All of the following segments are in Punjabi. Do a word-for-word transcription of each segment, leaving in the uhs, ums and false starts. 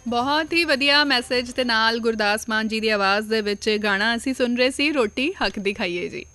ਬਹੁਤ ਹੀ ਵਧੀਆ ਮੈਸੇਜ ਤੇ ਨਾਲ ਗੁਰਦਾਸ ਮਾਨ ਜੀ ਦੀ ਆਵਾਜ਼ ਦੇ ਵਿੱਚ ਗਾਣਾ ਅਸੀਂ ਸੁਣ ਰਹੇ ਸੀ, ਰੋਟੀ ਹੱਕ ਦੀ ਖਾਈਏ ਜੀ।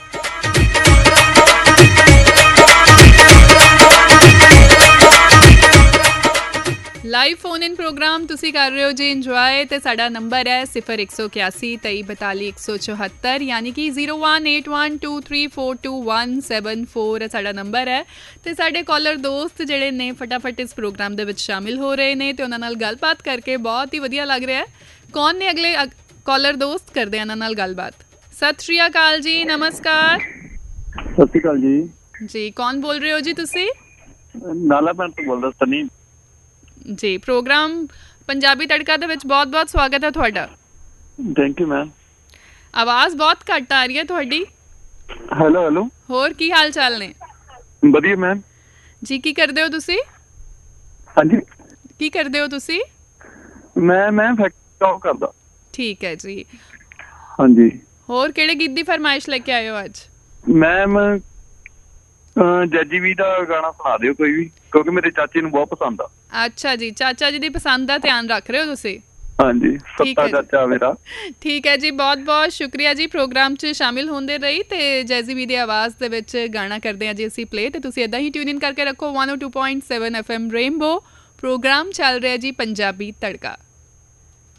ਲਾਈਵ ਫੋਨ ਇਨ ਪ੍ਰੋਗਰਾਮ ਤੁਸੀਂ ਕਰ ਰਹੇ ਹੋ ਜੀ ਇੰਜੋਏ, ਤੇ ਸਾਡਾ ਨੰਬਰ ਹੈ ਸਿਫਰ ਇੱਕ ਸੌ ਇਕਿਆਸੀ ਤੇਈ ਬਤਾਲੀ ਇੱਕ ਸੌ ਚੁਹੱਤਰ, ਯਾਨੀ ਕਿ zero one eight one two three four two one seven four ਸਾਡਾ ਨੰਬਰ ਹੈ। ਤੇ ਸਾਡੇ ਕਾਲਰ ਦੋਸਤ ਜਿਹੜੇ ਨੇ ਫਟਾਫਟ ਇਸ ਪ੍ਰੋਗਰਾਮ ਦੇ ਵਿੱਚ ਸ਼ਾਮਿਲ ਹੋ ਰਹੇ ਨੇ ਤੇ ਉਹਨਾਂ ਨਾਲ ਗੱਲਬਾਤ ਕਰਕੇ ਬਹੁਤ ਹੀ ਵਧੀਆ ਲੱਗ ਰਿਹਾ ਹੈ। ਕੌਣ ਨੇ ਅਗਲੇ ਕਾਲਰ ਦੋਸਤ? ਕਰਦੇ ਆ ਇਹਨਾਂ ਨਾਲ ਗੱਲਬਾਤ। ਸਤਿ ਸ਼੍ਰੀ ਅਕਾਲ ਜੀ, ਨਮਸਕਾਰ। ਸਤਿ ਸ਼੍ਰੀ ਅਕਾਲ ਜੀ। ਜੀ ਕੌਣ ਬੋਲ ਰਹੇ ਹੋ ਜੀ ਤੁਸੀਂ? ਨਾਲਾ ਪਿੰਡ ਤੋਂ ਬੋਲਦਾ ਸਨੀ ਜੀ। ਪ੍ਰੋਗਰਾਮ ਪੰਜਾਬੀ ਤੜਕਾ ਦੇ ਵਿੱਚ ਬਹੁਤ ਬਹੁਤ ਸਵਾਗਤ ਹੈ ਤੁਹਾਡਾ। Thank you ma'am. ਆਵਾਜ਼ ਬਹੁਤ ਘੱਟ ਆ ਰਹੀ ਹੈ ਤੁਹਾਡੀ। Hello hello. ਹੋਰ ਕੀ ਹਾਲ ਚਾਲ ਨੇ? ਵਧੀਆ ਮੈਮ ਜੀ। ਕੀ ਕਰਦੇ ਹੋ ਤੁਸੀਂ? ਹਾਂਜੀ ਕੀ ਕਰਦੇ ਹੋ ਤੁਸੀਂ? ਮੈਂ ਮੈਂ ਫੈਕਟਰੀ ਜੌਬ ਕਰਦਾ। ਠੀਕ ਹੈ ਜੀ। ਹਾਂਜੀ। ਹੋਰ ਕਿਹੜੇ ਗੀਤ ਦੀ ਫਰਮਾਇਸ਼ ਲੈ ਕੇ ਆਏ ਹੋ ਅੱਜ? ਮੈਮ ਜੱਜੀ ਵੀ ਦਾ ਗਾਣਾ ਸੁਣਾ ਦਿਓ ਕੋਈ ਵੀ, ਕਿਉਂਕਿ ਮੇਰੇ ਚਾਚੇ ਨੂੰ ਬਹੁਤ ਪਸੰਦ ਆ। ਅੱਛਾ ਜੀ, ਚਾਚਾ ਜੀ ਦੀ ਪਸੰਦ ਦਾ ਧਿਆਨ ਰੱਖ ਰਹੇ ਹੋ ਤੁਸੀਂ। ਹਾਂਜੀ, ਸੱਤਾ ਚਾਚਾ ਮੇਰਾ। ਠੀਕ ਹੈ ਜੀ, ਬਹੁਤ ਬਹੁਤ ਸ਼ੁਕਰੀਆ ਜੀ ਪ੍ਰੋਗਰਾਮ 'ਚ ਸ਼ਾਮਿਲ ਹੁੰਦੇ ਰਹੀ। ਤੇ ਜੈਜ਼ੀ ਵੀ ਦੀ ਆਵਾਜ਼ ਦੇ ਵਿੱਚ ਗਾਣਾ ਕਰਦੇ ਹਾਂ ਜੀ ਅਸੀਂ ਪਲੇ, ਤੇ ਤੁਸੀਂ ਇੱਦਾਂ ਹੀ ਟਿਊਨ ਇਨ ਕਰਕੇ ਰੱਖੋ one O to point seven F M rainbow. Programme ਚੱਲ ਰਿਹਾ ਜੀ ਪੰਜਾਬੀ ਤੜਕਾ।